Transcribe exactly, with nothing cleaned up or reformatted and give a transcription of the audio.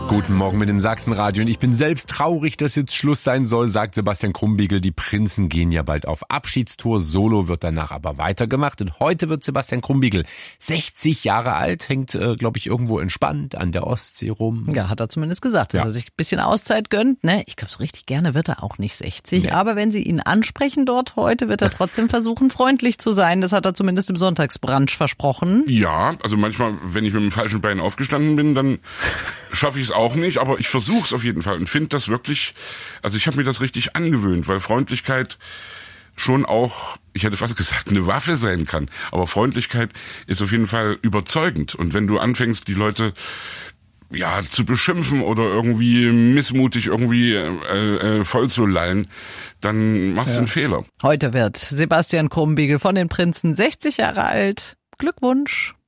Guten Morgen mit dem Sachsenradio. Und ich bin selbst traurig, dass jetzt Schluss sein soll, sagt Sebastian Krumbiegel. Die Prinzen gehen ja bald auf Abschiedstour. Solo wird danach aber weitergemacht. Und heute wird Sebastian Krumbiegel sechzig Jahre alt, hängt, äh, glaube ich, irgendwo entspannt an der Ostsee rum. Ja, hat er zumindest gesagt, dass ja. er sich ein bisschen Auszeit gönnt. Ne? Ich glaube, so richtig gerne wird er auch nicht sechzig. Nee. Aber wenn Sie ihn ansprechen dort heute, wird er trotzdem versuchen, freundlich zu sein. Das hat er zumindest im Sonntagsbrunch versprochen. Ja, also manchmal, wenn ich mit dem falschen Bein aufgestanden bin, dann schaffe ich es auch nicht, aber ich versuche es auf jeden Fall und finde das wirklich, also ich habe mir das richtig angewöhnt, weil Freundlichkeit schon auch, ich hätte fast gesagt, eine Waffe sein kann, aber Freundlichkeit ist auf jeden Fall überzeugend und wenn du anfängst, die Leute ja zu beschimpfen oder irgendwie missmutig irgendwie äh, äh, voll zu lallen, dann machst du ja einen Fehler. Heute wird Sebastian Krumbiegel von den Prinzen sechzig Jahre alt. Glückwunsch!